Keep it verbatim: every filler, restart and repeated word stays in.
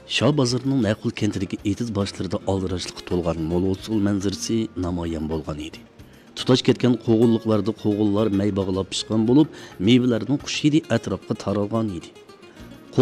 Şah bozorining Naqul kentidagi etiz boshlarida aldirashlikqa to'lgan mo'l usul manzarasi namoyon bo'lgan edi. Tutash ketgan qo'g'illiqlarda qo'g'illar may bog'lab pishgan bo'lib, mevalarning xush hidi atrofga taralgan edi.